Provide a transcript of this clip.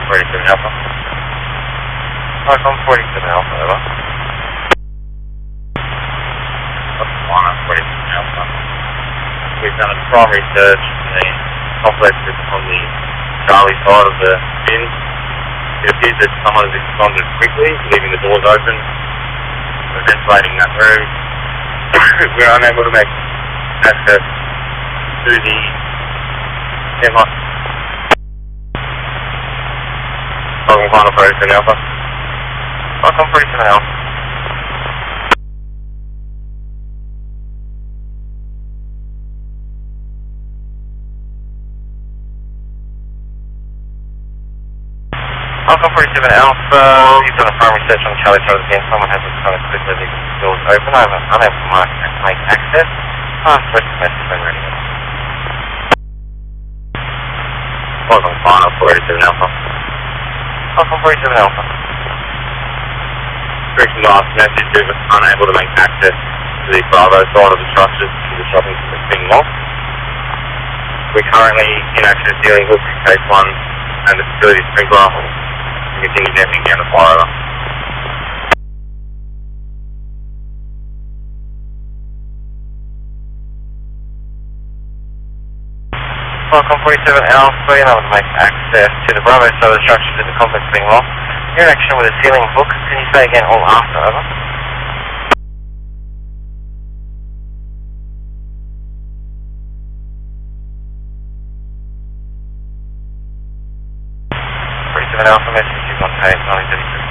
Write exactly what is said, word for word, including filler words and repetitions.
forty-seven Alpha. Falcon forty-seven Alpha, over. One forty-seven Alpha. We've done a primary search in the complex on the Charlie side of the bin. It appears that someone has absconded quickly, leaving the doors open. We're ventilating that room. We're unable to make access to the demo. Falcon final forty-seven Alpha. Falcon forty-seven Alpha. Falcon forty-seven Alpha, you've done a primary search on the Charlie side of the bin. Someone has absconded quickly, leaving the doors open. I'm unable to mark, make access. Pass west message when ready. Falcon final forty-seven Alpha. Falcon forty-seven Alpha. Correction last message, we were unable to make access to the Bravo side of the structures to the shopping complex being locked. We're currently in action dealing with case one and the facility sprinkler. We continue damping down the fire over. Falcon forty-seven Alpha, you're able to make access to the Bravo side of the structures in the complex being locked. You're in action with a ceiling hook. Can you say again all after, over? forty-seven Alpha, message is on tape, nine thirty-six.